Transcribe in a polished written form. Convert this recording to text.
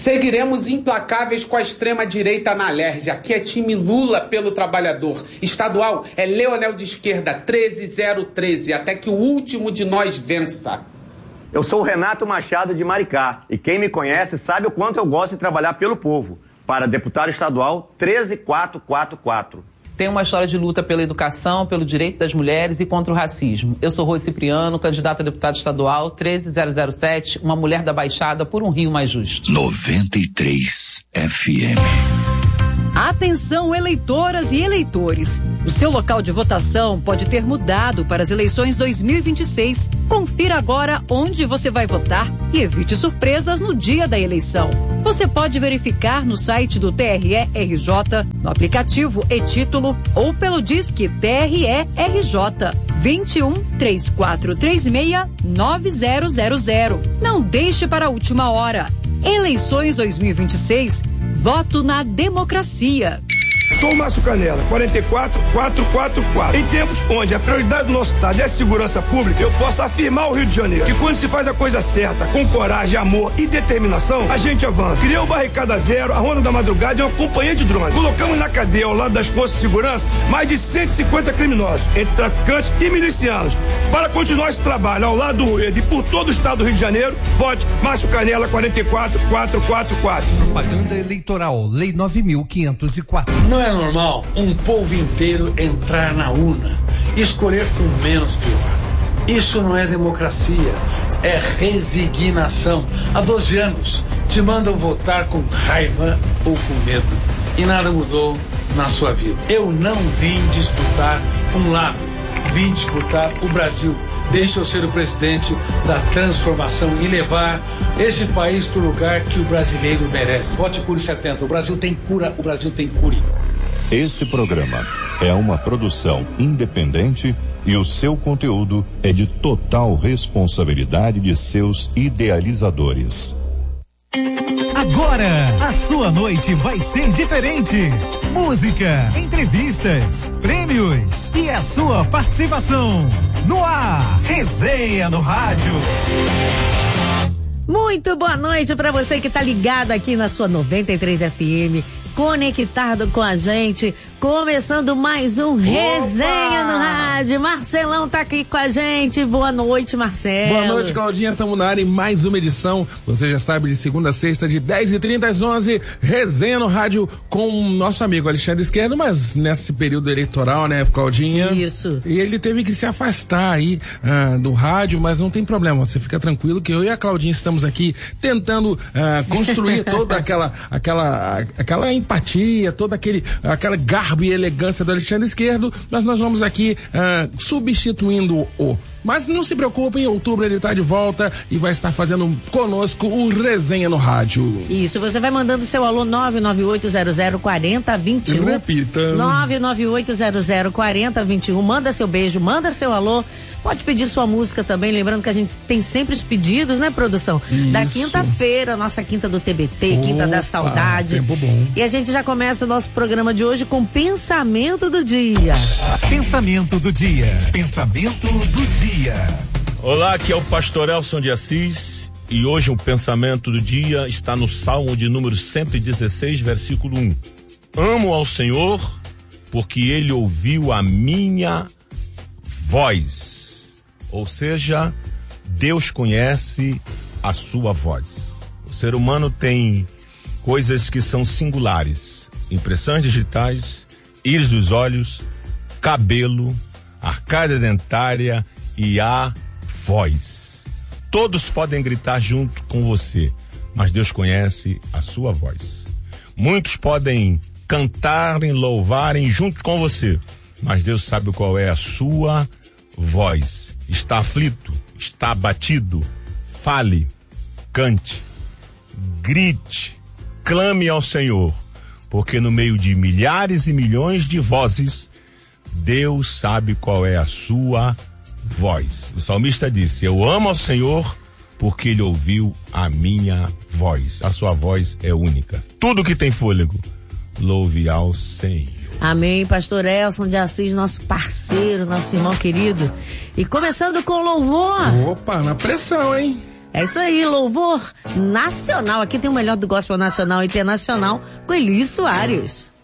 Seguiremos implacáveis com a extrema-direita na Alerj. Aqui é time Lula pelo trabalhador. Estadual é Leonel de Esquerda, 13013, até que o último de nós vença. Eu sou o Renato Machado de Maricá e quem me conhece sabe o quanto eu gosto de trabalhar pelo povo. Para deputado estadual 13444. Tem uma história de luta pela educação, pelo direito das mulheres e contra o racismo. Eu sou Rose Cipriano, candidata a deputado estadual 13007, uma mulher da Baixada por um Rio mais justo. 93 FM. Atenção, eleitoras e eleitores. O seu local de votação pode ter mudado para as eleições 2026. Confira agora onde você vai votar e evite surpresas no dia da eleição. Você pode verificar no site do TRE-RJ, no aplicativo e-Título ou pelo Disque TRE-RJ 21 3436 9000. Não deixe para a última hora. Eleições 2026. Voto na democracia. Sou o Márcio Canela, 44444. Em tempos onde a prioridade do nosso estado é a segurança pública, eu posso afirmar ao Rio de Janeiro que quando se faz a coisa certa, com coragem, amor e determinação, a gente avança. Criou o Barricada Zero, a Ronda da Madrugada e uma companhia de drones. Colocamos na cadeia, ao lado das forças de segurança, mais de 150 criminosos, entre traficantes e milicianos. Para continuar esse trabalho ao lado do Rueda e por todo o estado do Rio de Janeiro, vote Márcio Canela, 44444. Propaganda eleitoral, Lei 9.504. Não é normal um povo inteiro entrar na urna e escolher o menos pior. Isso não é democracia, é resignação. Há 12 anos te mandam votar com raiva ou com medo e nada mudou na sua vida. Eu não vim disputar um lado, vim disputar o Brasil. Deixa eu ser o presidente da transformação e levar esse país para o lugar que o brasileiro merece. Vote Cure 70. O Brasil tem cura, o Brasil tem cure. Esse programa é uma produção independente e o seu conteúdo é de total responsabilidade de seus idealizadores. Agora, a sua noite vai ser diferente. Música, entrevistas, prêmios e a sua participação. No ar, Resenha no Rádio. Muito boa noite para você que tá ligado aqui na sua 93 FM, conectado com a gente, começando mais um Resenha no Rádio. Marcelão tá aqui com a gente. Boa noite, Marcelo. Boa noite, Claudinha. Tamo na área em mais uma edição. Você já sabe, de segunda a sexta, de 10h30 às 11h, Resenha no Rádio com o nosso amigo Alexandre Esquerdo, mas nesse período eleitoral, né, Claudinha? Isso. E ele teve que se afastar aí do rádio, mas não tem problema. Você fica tranquilo que eu e a Claudinha estamos aqui tentando construir toda aquela empatia, toda aquela garra e elegância do Alexandre Esquerdo, mas nós vamos aqui substituindo-o. Mas não se preocupem, em outubro ele está de volta e vai estar fazendo conosco o Resenha no Rádio. Isso, você vai mandando seu alô 998004021. Repita. 998004021. Manda seu beijo, manda seu alô. Pode pedir sua música também, lembrando que a gente tem sempre os pedidos, né, produção? Isso. Da quinta-feira, nossa quinta do TBT, Quinta da Saudade. Tempo bom. E a gente já começa o nosso programa de hoje com Pensamento do Dia. Pensamento do Dia. Pensamento do Dia. Olá, aqui é o pastor Elson de Assis e hoje o pensamento do dia está no Salmo de número 116, versículo 1. Amo ao Senhor porque Ele ouviu a minha voz. Ou seja, Deus conhece a sua voz. O ser humano tem coisas que são singulares: impressões digitais, íris dos olhos, cabelo, arcada dentária e a voz. Todos podem gritar junto com você, mas Deus conhece a sua voz. Muitos podem cantarem, louvarem junto com você, mas Deus sabe qual é a sua voz. Está aflito, está abatido, fale, cante, grite, clame ao Senhor, porque no meio de milhares e milhões de vozes, Deus sabe qual é a sua voz. O salmista disse: eu amo ao Senhor porque Ele ouviu a minha voz. A sua voz é única. Tudo que tem fôlego, louve ao Senhor. Amém, pastor Elson de Assis, nosso parceiro, nosso irmão querido. E começando com louvor. Opa, na pressão, hein? É isso aí, louvor nacional. Aqui tem o melhor do gospel nacional e internacional com Eli Soares.